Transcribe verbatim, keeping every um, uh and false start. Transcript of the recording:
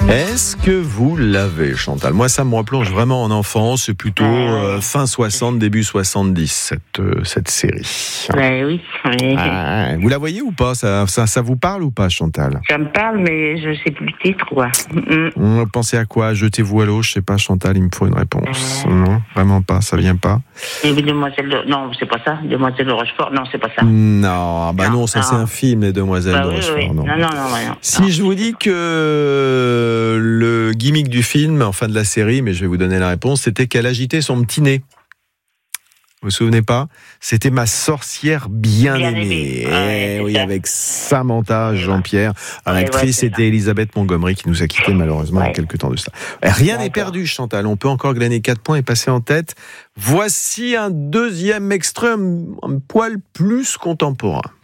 Est-ce que vous l'avez, Chantal ? Moi, ça me replonge vraiment en enfance. C'est plutôt euh, fin soixante, début soixante-dix, cette, euh, cette série. Ben oui. oui. Ah, vous la voyez ou pas ? ça, ça, ça vous parle ou pas, Chantal ? Ça me parle, mais je sais plus le titre, quoi. Mm. Vous pensez à quoi ? Jetez-vous à l'eau ? Je sais pas, Chantal, il me faut une réponse. Euh... Non, vraiment pas, ça vient pas. Et Demoiselles de... Non, c'est pas ça. Demoiselles de Rochefort, non, c'est pas ça. Non, bah non, non ça non. c'est un film, Les Demoiselles bah, de oui, Rochefort. Oui. Non. Non, non, non, non. Si non. je vous dis que le gimmick du film, enfin de la série, mais je vais vous donner la réponse, c'était qu'elle agitait son petit nez. Vous vous souvenez pas ? C'était Ma sorcière bien, bien aimée. aimée. Ouais, oui, ça. Avec Samantha Jean-Pierre. L'actrice, ouais, c'était Elisabeth Montgomery qui nous a quittés malheureusement ouais. il y a quelques temps de cela. Rien n'est perdu, Chantal. On peut encore glaner quatre points et passer en tête. Voici un deuxième extrait, un poil plus contemporain.